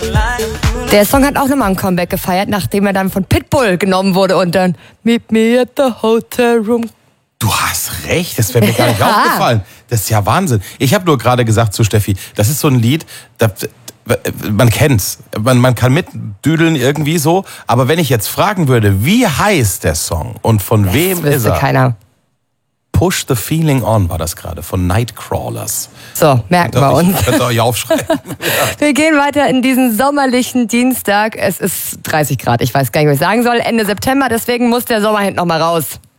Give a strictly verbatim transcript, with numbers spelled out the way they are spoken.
Der Song hat auch nochmal ein Comeback gefeiert, nachdem er dann von Pitbull genommen wurde und dann Meet me at the hotel room. Du hast recht, das wäre mir gar nicht ja. aufgefallen. Das ist ja Wahnsinn. Ich habe nur gerade gesagt zu Steffi, das ist so ein Lied, das, man kennt's, man, man kann mitdüdeln irgendwie so, aber wenn ich jetzt fragen würde, wie heißt der Song und von das wem ist er? Keiner. Push the Feeling On war das gerade, von Nightcrawlers. So, merken wir uns. Könnt ihr euch aufschreiben. Ja. Wir gehen weiter in diesen sommerlichen Dienstag. Es ist dreißig Grad, ich weiß gar nicht, was ich sagen soll. Ende September, deswegen muss der Sommerhit noch mal raus.